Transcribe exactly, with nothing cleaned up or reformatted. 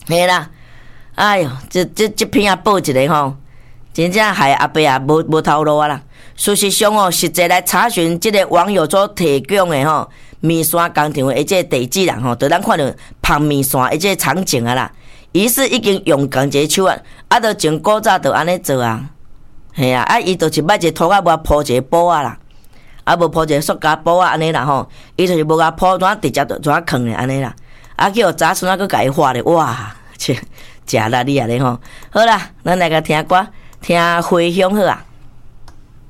嘿啦，哎哟，这这这篇啊报一个吼，真正害阿伯啊无无头路啊啦。事实上哦，实际来查询即个网友所提供的吼面线工厂的即个地址啦吼，就咱看到芳面线的即个场景啊啦，疑似已经用共一个手啊，啊，就从古早就安尼做啊，嘿啊，啊，伊就是摆一个土啊，无铺一个布啊啦，啊，无铺一个塑胶布啊安尼啦吼，伊就是无甲铺怎直接就怎放咧安尼啦，啊，叫早孙啊，佮家己画咧，哇，切，食力哩啊咧吼，好啦，咱来个听歌，听回乡好啊。